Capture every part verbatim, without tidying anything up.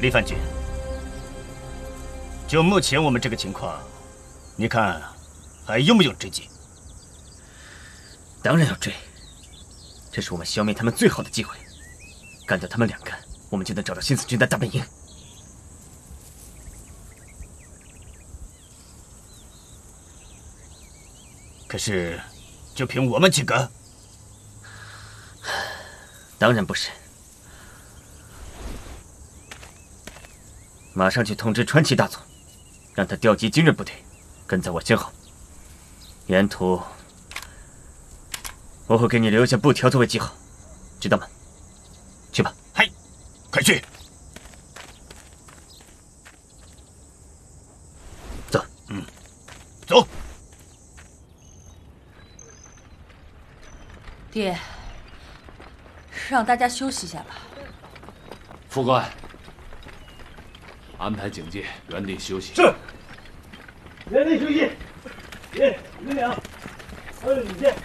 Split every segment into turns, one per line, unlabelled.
李范军，就目前我们这个情况，你看还用不用追击？
当然要追，这是我们消灭他们最好的机会。干掉他们两个，我们就能找到新四军的大本营。
可是，就凭我们几个？
当然不是。马上去通知川崎大佐，让他调集精锐部队，跟在我身后。沿途我会给你留下布条作为记号，知道吗？去吧。
嗨，快去！
走。
嗯，走。
爹，让大家休息一下吧。
副官，安排警戒，原地休息。
是。原地休息。爷，领两，还有警戒。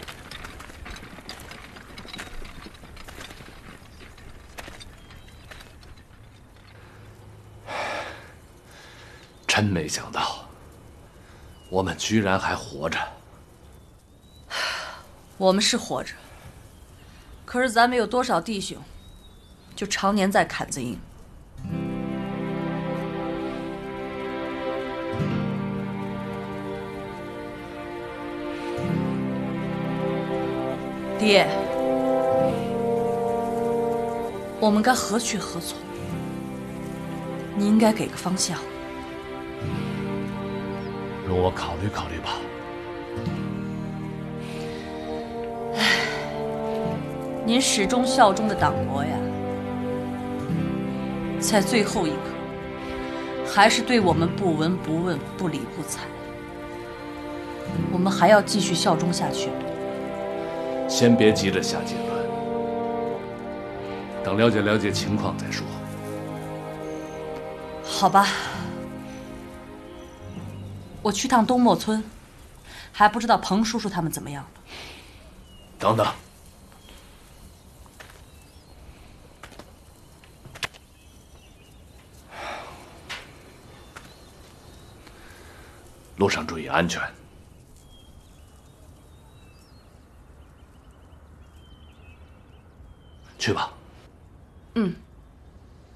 真没想到，我们居然还活着。
我们是活着，可是咱们有多少弟兄，就常年在坎子营。爹，我们该何去何从？你应该给个方向。
容我考虑考虑吧。
您始终效忠的党国呀，在最后一刻，还是对我们不闻不问、不理不睬。我们还要继续效忠下去吗？
先别急着下结论，等了解了解情况再说。
好吧，我去趟东莫村，还不知道彭叔叔他们怎么样了。
等等。路上注意安全。去吧。